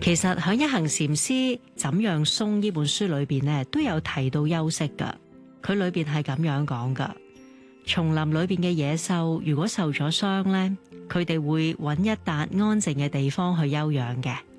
其實喺一行禪師怎樣鬆呢本書裏邊咧，都有提到休息噶。佢裏邊係咁樣講噶：叢林裏邊嘅野獸如果受咗傷咧，佢哋會揾一笪安靜嘅地方去休養嘅。